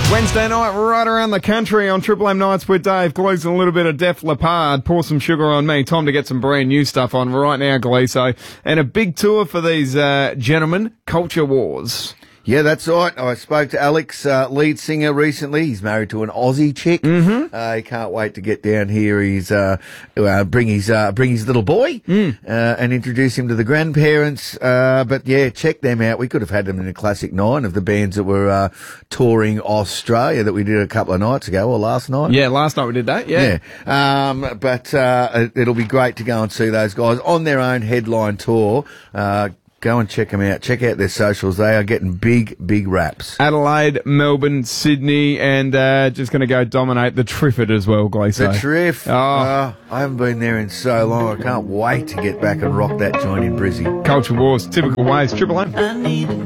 Wednesday night, right around the country on Triple M Nights with Dave. Gleese and a little bit of Def Leppard. Pour some sugar on me. Time to get some brand new stuff on right now, Gleeso. And a big tour for these gentlemen, Culture Wars. Yeah, that's right. I spoke to Alex, lead singer, recently. He's married to an Aussie chick. Mm-hmm. He can't wait to get down here. He's bring his little boy and introduce him to the grandparents. But yeah, check them out. We could have had them in a Classic 9 of the bands that were touring Australia that we did a couple of nights ago or last night. Yeah, last night we did that. Yeah. But it'll be great to go and see those guys on their own headline tour. Go and check them out. Check out their socials. They are getting big, big raps. Adelaide, Melbourne, Sydney, and just going to go dominate the Triffid as well, Gleeso. The Triff. I haven't been there in so long. I can't wait to get back and rock that joint in Brizzy. Culture Wars, typical ways. Triple M. I need